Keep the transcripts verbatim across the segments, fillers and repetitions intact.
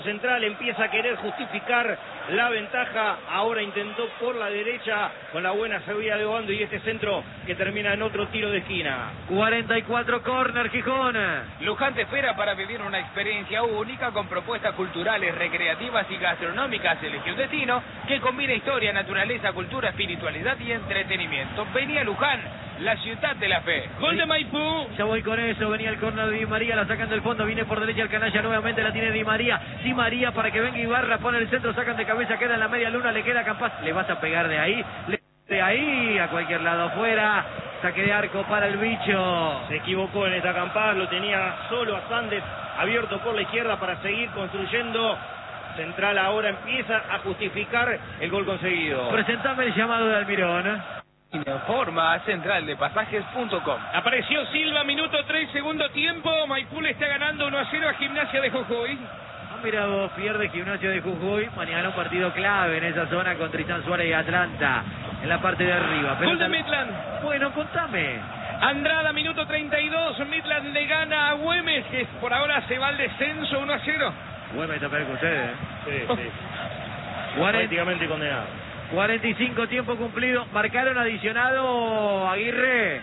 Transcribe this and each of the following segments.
Central empieza a querer justificar la ventaja, ahora intentó por la derecha con la buena seguridad de Obando y este centro que termina en otro tiro de esquina. cuarenta y cuatro córner, Gijón. Luján te espera para vivir una experiencia única con propuestas culturales, recreativas y gastronómicas. Elige un destino que combina historia, naturaleza, cultura, espiritualidad y entretenimiento. Vení a Luján, la ciudad de la fe. Gol de Maipú. Ya voy con eso, venía el córner de Di María, la sacan del fondo, viene por derecha el canalla, nuevamente la tiene Di María. Di María para que venga Ibarra, pone el centro, sacan de cabeza, queda en la media luna, le queda Campas, le vas a pegar de ahí, le de ahí, a cualquier lado afuera, saque de arco para el bicho. Se equivocó en esta Campas, lo tenía solo a Sandes, abierto por la izquierda para seguir construyendo. Central ahora empieza a justificar el gol conseguido. Presentame el llamado de Almirón. Informa central de pasajes punto com. Apareció Silva, minuto tres, segundo tiempo. Maipú le está ganando uno a cero a Gimnasia de Jujuy. Ah, mira vos, pierde Gimnasia de Jujuy. Mañana un partido clave en esa zona con Tristán Suárez y Atlanta. En la parte de arriba. Gol de Midland. Bueno, contame. Andrada, minuto treinta y dos. Midland le gana a Güemes, que por ahora se va al descenso uno a cero. Güemes está peor que ustedes, ¿eh? Sí, sí. Prácticamente condenado. cuarenta y cinco tiempo cumplido. Marcaron adicionado Aguirre.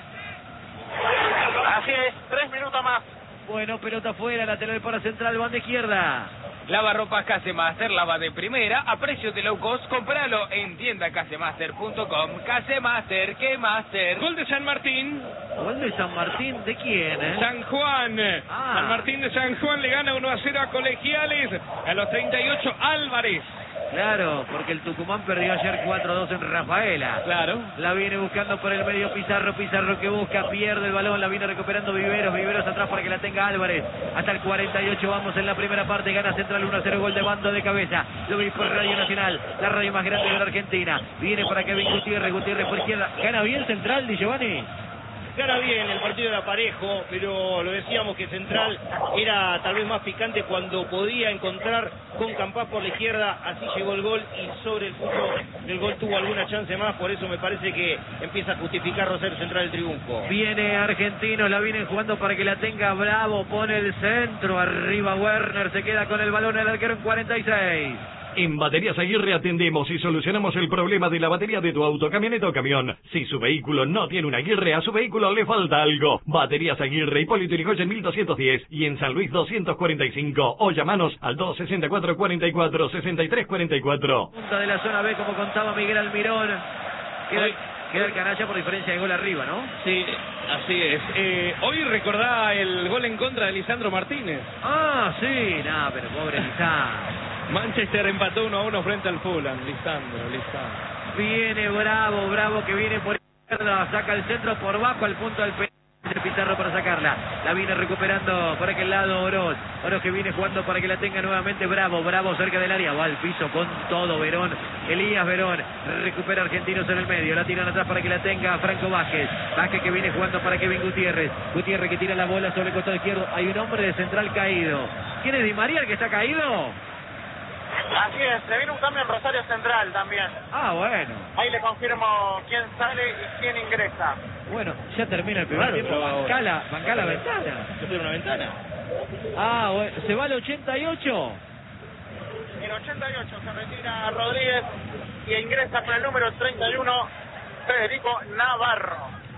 Así es, tres minutos más. Bueno, pelota afuera, lateral para Central, banda izquierda. Lavarropas Casemaster, lava de primera, a precio de low cost. Compralo en tienda casemaster punto com. Casemaster, ¿qué master? Gol de San Martín. Gol de San Martín, ¿de quién, eh? San Juan. Ah. San Martín de San Juan le gana uno a cero a Colegiales. A los treinta y ocho, Álvarez. Claro, porque el Tucumán perdió ayer cuatro a dos en Rafaela. Claro. La viene buscando por el medio Pizarro, Pizarro que busca, pierde el balón, la viene recuperando Viveros, Viveros atrás para que la tenga Álvarez. Hasta el cuarenta y ocho vamos en la primera parte, gana Central uno a cero, gol de Bando de cabeza. Lo vi por Radio Nacional, la radio más grande de la Argentina. Viene para Kevin Gutiérrez, Gutiérrez por izquierda. Gana bien Central, Di Giovanni. Gana bien, el partido era parejo, pero lo decíamos que Central era tal vez más picante cuando podía encontrar con Campas por la izquierda, así llegó el gol y sobre el punto del gol tuvo alguna chance más, por eso me parece que empieza a justificar Rosario Central el triunfo. Viene Argentinos, la vienen jugando para que la tenga Bravo, pone el centro, arriba Werner, se queda con el balón el arquero en cuarenta y seis. En Baterías Aguirre atendemos y solucionamos el problema de la batería de tu auto, camioneta o camión. Si su vehículo no tiene una Aguirre, a su vehículo le falta algo. Baterías Aguirre, Hipólito Yrigoyen mil doscientos diez y en San Luis doscientos cuarenta y cinco. O llamanos al dos sesenta y cuatro, cuarenta y cuatro, sesenta y tres cuarenta y cuatro. Punta de la zona B, como contaba Miguel Almirón. Queda, Hoy, queda el canalla por diferencia de gol arriba, ¿no? Sí, así es. Eh, hoy recordá el gol en contra de Lisandro Martínez. Ah, sí, no, pero pobre Lisandro. Manchester empató uno a uno frente al Fulham. Lisandro, Lisandro. Viene Bravo, Bravo que viene por izquierda, saca el centro por bajo al punto del penal de Pizarro para sacarla. La viene recuperando por aquel lado Oroz. Oroz que viene jugando para que la tenga nuevamente Bravo. Bravo cerca del área, va al piso con todo Verón. Elías Verón recupera Argentinos en el medio. La tiran atrás para que la tenga Franco Vázquez. Vázquez que viene jugando para Kevin Gutiérrez. Gutiérrez que tira la bola sobre el costado izquierdo. Hay un hombre de Central caído. ¿Quién es Di María el que está caído? Así es, se viene un cambio en Rosario Central también. Ah, bueno. Ahí le confirmo quién sale y quién ingresa. Bueno, ya termina el primer Claro, tiempo. pero ahora- Bancala, bancala ventana. Yo tengo una ventana. Ah, bueno, se va al ochenta y ocho. En ochenta y ocho se retira Rodríguez y ingresa con el número treinta y uno, Federico Navarro.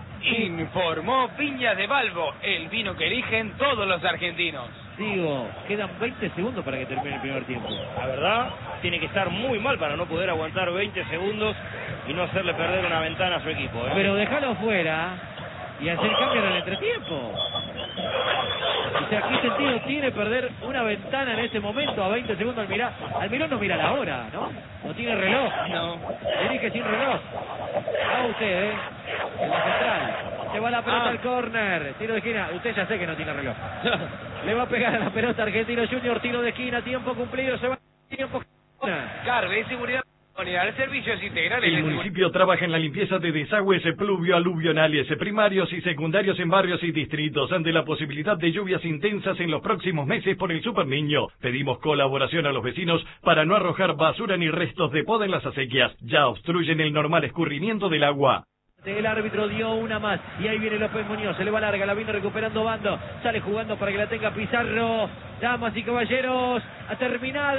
Informó Viña de Balbo, el vino que eligen todos los argentinos. Digo, quedan veinte segundos para que termine el primer tiempo. La verdad, tiene que estar muy mal para no poder aguantar veinte segundos y no hacerle perder una ventana a su equipo, ¿eh? Pero déjalo fuera y hacer cambio en el entretiempo. O sea, ¿qué sentido tiene perder una ventana en este momento a veinte segundos? Almirón, Almirón no mira la hora, ¿no? No tiene reloj. No. Dirige sin reloj. Ah, usted, ¿eh? En la central. Se va la pelota Ah. al córner. Tiro de esquina. Usted ya sé que no tiene reloj. Le va a pegar a la pelota Argentino Junior. Tiro de esquina. Tiempo cumplido. Se va. Tiempo. Carve, seguridad, servicios integrales. El de municipio trabaja en la limpieza de desagües pluvio-aluvionales primarios y secundarios en barrios y distritos ante la posibilidad de lluvias intensas en los próximos meses por el Super Niño. Pedimos colaboración a los vecinos para no arrojar basura ni restos de poda en las acequias. Ya obstruyen el normal escurrimiento del agua. El árbitro dio una más y ahí viene López Muñoz, se le va larga, la viene recuperando Bando, sale jugando para que la tenga Pizarro. Damas y caballeros, ha terminado.